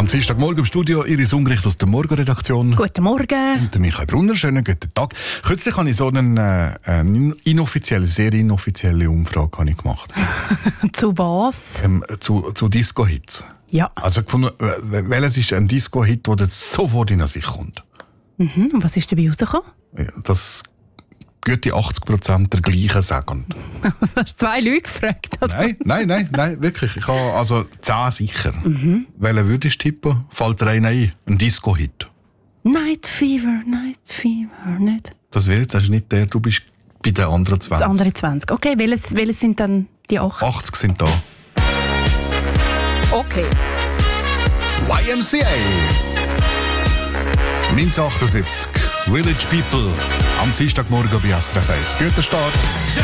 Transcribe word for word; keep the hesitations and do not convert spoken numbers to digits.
Am Dienstagmorgen im Studio Iris Ungericht aus der Morgenredaktion. Guten Morgen. Und der Michael Brunner, schönen guten Tag. Kürzlich habe ich so eine, äh, eine inoffizielle, sehr inoffizielle Umfrage habe ich gemacht. Zu was? Ähm, zu, zu Disco-Hits. Ja. Also gefunden, äh, welches ist ein Disco-Hit, der sofort in sich kommt? Mhm. Und was ist dabei rausgekommen? Ja, das gute achtzig Prozent der gleichen sagen. Hast du zwei Leute gefragt? Oder? Nein, nein, nein, nein, wirklich. Ich habe also zehn sicher. Mhm. Welchen würdest du tippen? Fällt dir einer ein? Ein Disco-Hit? Night Fever, Night Fever, nicht? Das wäre jetzt also nicht der, du bist bei den anderen zwanzig. Das andere zwanzig. Okay, welches, welches sind dann die acht? achtzig sind da. Okay. Y M C A neunzehnhundertachtundsiebzig Village People am Dienstagmorgen bei S R F eins. Guter Start.